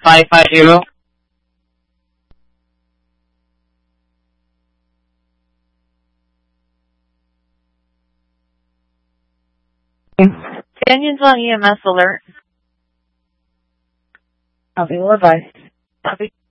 550. Canyons on EMS alert. Copy, will advise. Copy.